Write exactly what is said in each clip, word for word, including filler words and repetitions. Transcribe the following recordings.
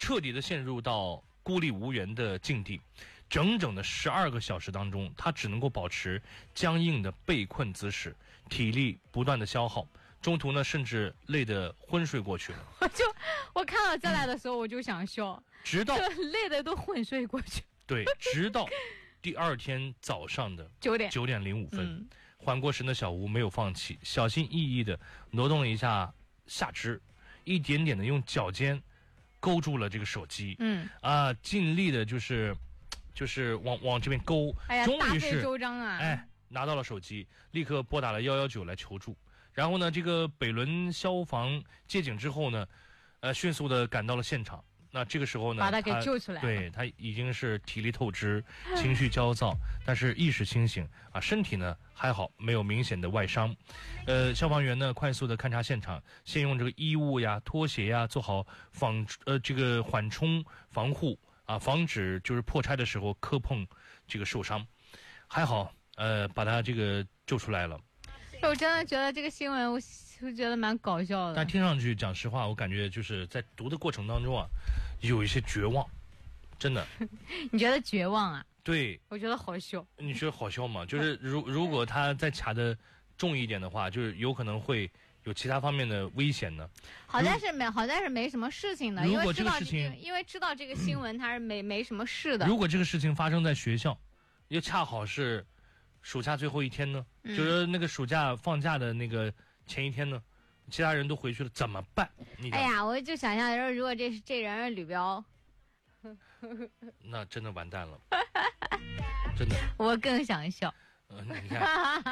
彻底的陷入到孤立无援的境地。整整的十二个小时当中，他只能够保持僵硬的被困姿势，体力不断的消耗，中途呢甚至累得昏睡过去了。 我就我看到这来的时候我就想笑， 直到累得都昏睡过去。 对，直到第二天早上的九点九点零五分， 嗯、 缓过神的小吴没有放弃，小心翼翼的挪动了一下下肢，一点点的用脚尖勾住了这个手机， 嗯啊，尽力的就是就是往往这边勾， 哎呀， 终于是大费周章啊！ 哎，拿到了手机，立刻拨打了一一九来求助。然后呢，这个北仑消防接警之后呢，呃，迅速的赶到了现场。那这个时候呢， 把他给救出来了。 对，他已经是体力透支，情绪焦躁，但是意识清醒啊，身体呢还好，没有明显的外伤。呃，消防员呢快速的勘察现场，先用这个衣物呀、拖鞋呀做好防呃这个缓冲防护啊，防止就是破拆的时候磕碰这个受伤。还好，呃，把他这个救出来了。 我真的觉得这个新闻，我我觉得蛮搞笑的。 但听上去，讲实话，我感觉就是在读的过程当中啊，有一些绝望，真的。 你觉得绝望啊？ 对， 我觉得好笑。 你觉得好笑吗？就是如如果他再卡的重一点的话，就是有可能会有其他方面的危险呢。 好在是没，好在是没什么事情的。 如果这个事情， 因为知道这个新闻，它是没、嗯、没什么事的。 如果这个事情发生在学校，又恰好是暑假最后一天呢， 嗯、 就是那个暑假放假的那个前一天呢，其他人都回去了，怎么办？你哎呀，我就想象，如果这这人是吕彪， 那真的完蛋了，真的。 我更想笑。 嗯、呃，你看，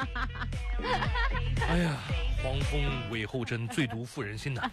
哎呀，黄蜂尾后针，最毒妇人心呐。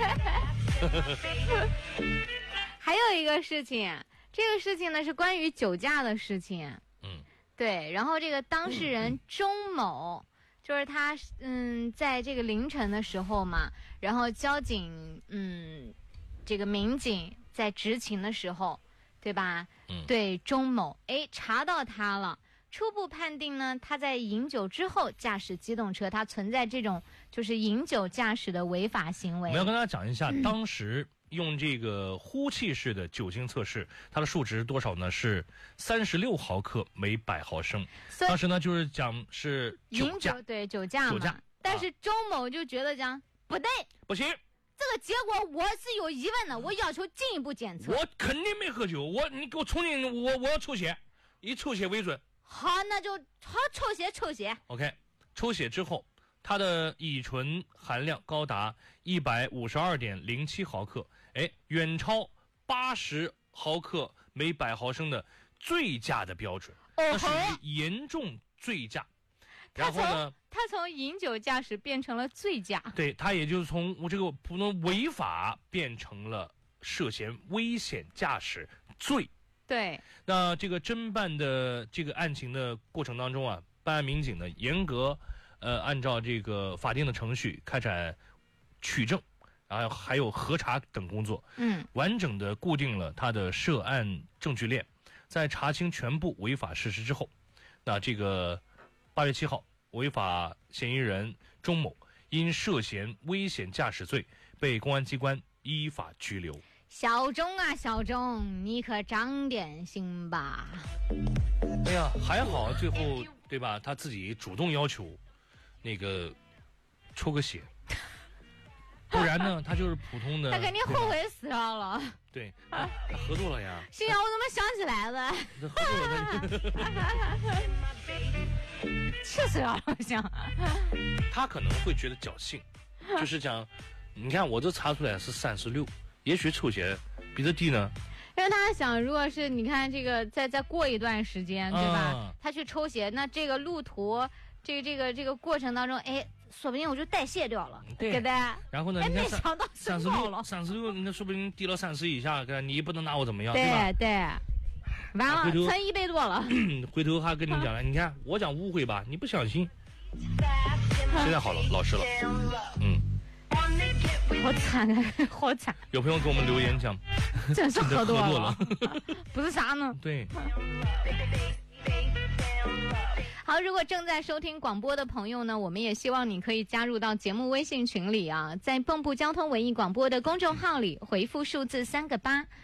还有一个事情，这个事情呢是关于酒驾的事情。 嗯， 对，然后这个当事人钟某。嗯就是他，嗯，在这个凌晨的时候嘛，然后交警，嗯，这个民警在执勤的时候，对吧？ 嗯， 对钟某，哎，查到他了。初步判定呢，他在饮酒之后驾驶机动车，他存在这种就是饮酒驾驶的违法行为。 我们要跟大家讲一下，嗯、当时用这个呼气式的酒精测试，它的数值多少呢？是三十六毫克每百毫升。当时呢，就是讲是酒驾， 对酒驾嘛。 酒驾， 但是周某就觉得讲不对， 不行， 这个结果我是有疑问的，我要求进一步检测。 我肯定没喝酒，我你给我冲进，我我要抽血，以抽血为准。 好，那就好，抽血抽血。 OK， 抽血之后，它的乙醇含量高达一百五十二点零七毫克，哎，远超八十毫克每百毫升的醉驾的标准，那属于严重醉驾。然后呢， 他从饮酒驾驶变成了醉驾， 对，他也就是从我这个普通违法变成了涉嫌危险驾驶罪。 对， 那这个侦办的这个案情的过程当中啊，办案民警呢严格呃按照这个法定的程序开展取证，然后还有核查等工作， 嗯， 完整的固定了他的涉案证据链。在查清全部违法事实之后，那这个八月七号，违法嫌疑人钟某因涉嫌危险驾驶罪被公安机关依法拘留。 小钟啊，小钟，你可长点心吧。 哎呀，还好最后对吧？他自己主动要求那个抽个血，不然呢，他就是普通的。 他肯定后悔死掉了。 对，他喝多了呀。 幸好我怎么想起来了？ 他喝多了， 气死了，好像。 他可能会觉得侥幸，就是讲，你看我这查出来是三十六。也许抽血比这低呢， 因为他想，如果是你看这个再再过一段时间，对吧？ 啊、 他去抽血，那这个路途，这个这个这个过程当中，哎，说不定我就代谢掉了， 对不对？ 然后呢？ 哎，没想到三十六，三十六，那说不定低了三十以下，你也不能拿我怎么样， 对吧？ 对，完了，存一百多了。 回头还跟你讲了，你看我讲误会吧，你不相信。现在好了，老实了，嗯。 好惨啊，好惨！ 有朋友给我们留言讲， 真是喝多了， 了不是啥呢？ 对。 好，如果正在收听广播的朋友呢，我们也希望你可以加入到节目微信群里啊，在蚌埠交通文艺广播的公众号里回复数字三个八。